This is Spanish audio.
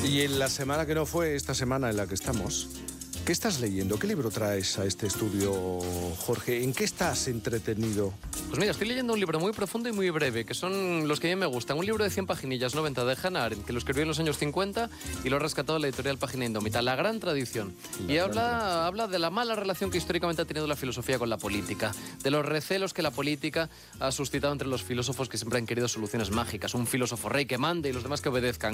Y en la semana que no fue, esta semana en la que estamos, ¿qué estás leyendo? ¿Qué libro traes a este estudio, Jorge? ¿En qué estás entretenido? Pues mira, estoy leyendo un libro muy profundo y muy breve, que son los que a mí me gustan. Un libro de 100 paginillas, 90, de Hannah Arendt, que lo escribió en los años 50 y lo ha rescatado la editorial Página Indómita. La gran tradición. Y habla de la mala relación que históricamente ha tenido la filosofía con la política, de los recelos que la política ha suscitado entre los filósofos que siempre han querido soluciones mágicas. Un filósofo rey que mande y los demás que obedezcan.